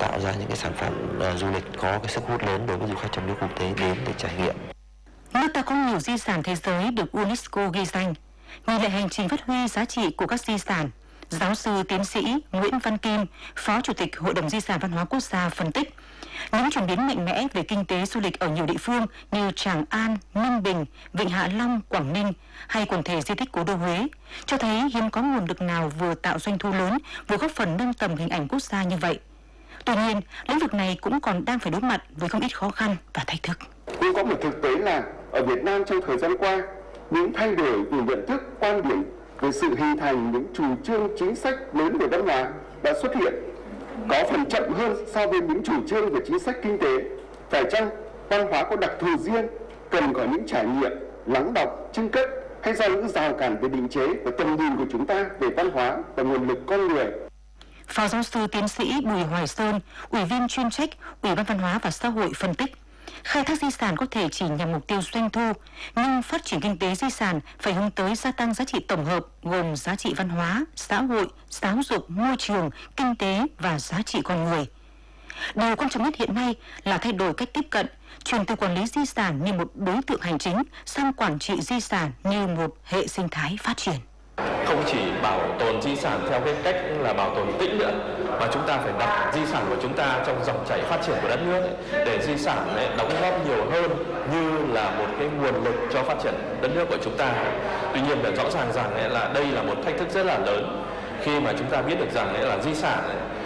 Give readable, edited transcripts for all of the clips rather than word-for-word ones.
tạo ra những cái sản phẩm du lịch có cái sức hút lớn đối với du khách trong nước quốc tế đến để trải nghiệm. Nước ta có nhiều di sản thế giới được UNESCO ghi danh. Nhìn lại hành trình phát huy giá trị của các di sản, giáo sư tiến sĩ Nguyễn Văn Kim, Phó Chủ tịch Hội đồng Di sản Văn hóa Quốc gia phân tích, những chuyển biến mạnh mẽ về kinh tế du lịch ở nhiều địa phương như Tràng An, Ninh Bình, Vịnh Hạ Long, Quảng Ninh hay quần thể di tích Cố đô Huế cho thấy hiếm có nguồn lực nào vừa tạo doanh thu lớn, vừa góp phần nâng tầm hình ảnh quốc gia như vậy. Tuy nhiên, lĩnh vực này cũng còn đang phải đối mặt với không ít khó khăn và thách thức. Cũng có một thực tế là ở Việt Nam trong thời gian qua, những thay đổi về nhận thức, quan điểm về sự hình thành những chủ trương chính sách lớn về văn hóa đã xuất hiện, có phần chậm hơn so với những chủ trương về chính sách kinh tế. Phải chăng văn hóa có đặc thù riêng, cần có những trải nghiệm, lắng đọng, trưng cất, hay do những rào cản về định chế và tầm nhìn của chúng ta về văn hóa và nguồn lực con người? Phó giáo sư tiến sĩ Bùi Hoài Sơn, Ủy viên chuyên trách Ủy ban Văn hóa và Xã hội phân tích, khai thác di sản có thể chỉ nhằm mục tiêu doanh thu, nhưng phát triển kinh tế di sản phải hướng tới gia tăng giá trị tổng hợp gồm giá trị văn hóa, xã hội, giáo dục, môi trường, kinh tế và giá trị con người. Điều quan trọng nhất hiện nay là thay đổi cách tiếp cận, chuyển từ quản lý di sản như một đối tượng hành chính sang quản trị di sản như một hệ sinh thái phát triển. Không chỉ bảo tồn di sản theo cái cách là bảo tồn tĩnh nữa, mà chúng ta phải đặt di sản của chúng ta trong dòng chảy phát triển của đất nước để di sản đóng góp nhiều hơn như là một cái nguồn lực cho phát triển đất nước của chúng ta. Tuy nhiên là rõ ràng rằng là đây là một thách thức rất là lớn khi mà chúng ta biết được rằng là di sản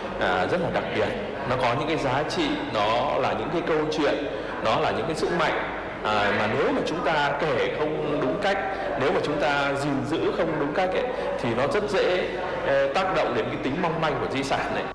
rất là đặc biệt, nó có những cái giá trị, nó là những cái câu chuyện, nó là những cái sức mạnh mà nếu mà chúng ta kể không đúng cách, nếu mà chúng ta gìn giữ không đúng cách thì nó rất dễ tác động đến cái tính mong manh của di sản này.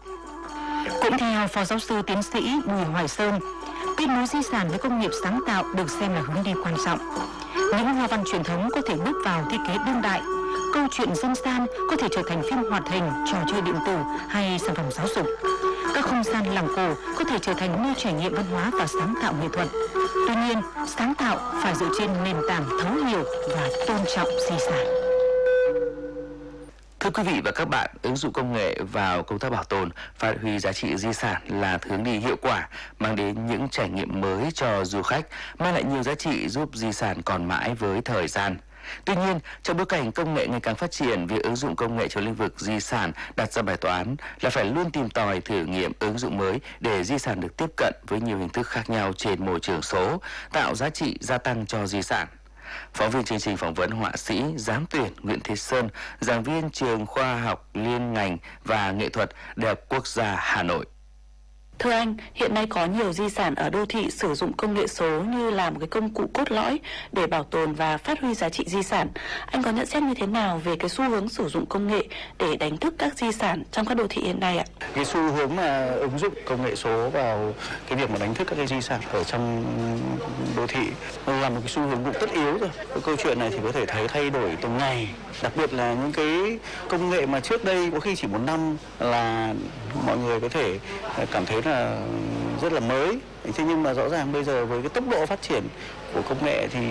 Cũng theo Phó giáo sư tiến sĩ Bùi Hoài Sơn, kết nối di sản với công nghiệp sáng tạo được xem là hướng đi quan trọng. Những hoa văn truyền thống có thể bước vào thiết kế đương đại, câu chuyện dân gian có thể trở thành phim hoạt hình, trò chơi điện tử hay sản phẩm giáo dục. Các không gian làng cổ có thể trở thành nơi trải nghiệm văn hóa và sáng tạo nghệ thuật. Tuy nhiên, sáng tạo phải dựa trên nền tảng thấu hiểu và tôn trọng di sản. Thưa quý vị và các bạn, ứng dụng công nghệ vào công tác bảo tồn, phát huy giá trị di sản là hướng đi hiệu quả, mang đến những trải nghiệm mới cho du khách, mang lại nhiều giá trị giúp di sản còn mãi với thời gian. Tuy nhiên, trong bối cảnh công nghệ ngày càng phát triển, việc ứng dụng công nghệ trong lĩnh vực di sản đặt ra bài toán là phải luôn tìm tòi thử nghiệm ứng dụng mới để di sản được tiếp cận với nhiều hình thức khác nhau trên môi trường số, tạo giá trị gia tăng cho di sản. Phóng viên chương trình phỏng vấn họa sĩ giám tuyển Nguyễn Thế Sơn, giảng viên trường Khoa học Liên ngành và Nghệ thuật Đại học Quốc gia Hà Nội. Thưa anh, hiện nay có nhiều di sản ở đô thị sử dụng công nghệ số như là một cái công cụ cốt lõi để bảo tồn và phát huy giá trị di sản. Anh có nhận xét như thế nào về cái xu hướng sử dụng công nghệ để đánh thức các di sản trong các đô thị hiện nay ạ? Cái xu hướng mà ứng dụng công nghệ số vào cái việc mà đánh thức các cái di sản ở trong đô thị là một cái xu hướng cũng tất yếu rồi. Cái câu chuyện này thì có thể thấy thay đổi từng ngày. Đặc biệt là những cái công nghệ mà trước đây có khi chỉ một năm là mọi người có thể cảm thấy là rất là mới. Thế nhưng mà rõ ràng bây giờ với cái tốc độ phát triển của công nghệ thì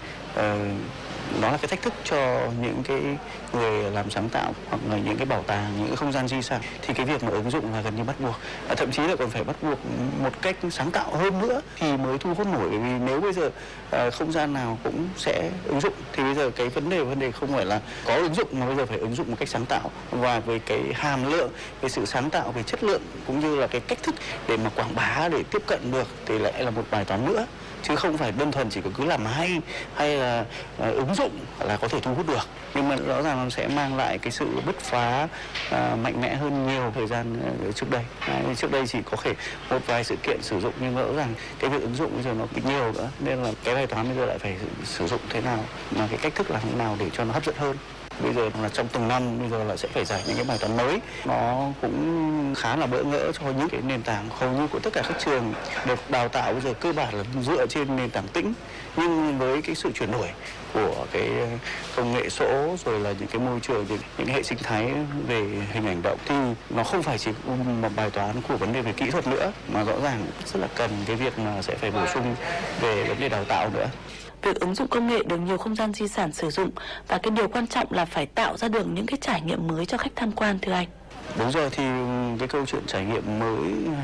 nó là cái thách thức cho những cái người làm sáng tạo hoặc là những cái bảo tàng, những cái không gian di sản, thì cái việc mà ứng dụng là gần như bắt buộc, thậm chí là còn phải bắt buộc một cách sáng tạo hơn nữa thì mới thu hút nổi. Bởi vì nếu bây giờ không gian nào cũng sẽ ứng dụng thì bây giờ cái vấn đề không phải là có ứng dụng mà bây giờ phải ứng dụng một cách sáng tạo, và với cái hàm lượng, về sự sáng tạo, về chất lượng cũng như là cái cách thức để mà quảng bá, để tiếp cận được thì lại là một bài toán nữa, chứ không phải đơn thuần chỉ có cứ làm hay là ứng dụng là có thể thu hút được. Nhưng mà rõ ràng nó sẽ mang lại cái sự bứt phá mạnh mẽ hơn nhiều thời gian trước đây. Trước đây chỉ có thể một vài sự kiện sử dụng, nhưng mà rõ ràng cái việc ứng dụng bây giờ nó bị nhiều nữa, nên là cái bài toán bây giờ lại phải sử dụng thế nào, mà cái cách thức làm thế nào để cho nó hấp dẫn hơn. Bây giờ là trong từng năm bây giờ là sẽ phải giải những cái bài toán mới, nó cũng khá là bỡ ngỡ cho những cái nền tảng hầu như của tất cả các trường được đào tạo bây giờ cơ bản là dựa trên nền tảng tĩnh. Nhưng với cái sự chuyển đổi của cái công nghệ số rồi là những cái môi trường, những cái hệ sinh thái về hình ảnh động thì nó không phải chỉ một bài toán của vấn đề về kỹ thuật nữa, mà rõ ràng rất là cần cái việc mà sẽ phải bổ sung về vấn đề đào tạo nữa. Việc ứng dụng công nghệ được nhiều không gian di sản sử dụng, và cái điều quan trọng là phải tạo ra được những cái trải nghiệm mới cho khách tham quan, thưa anh. Đúng rồi, thì cái câu chuyện trải nghiệm mới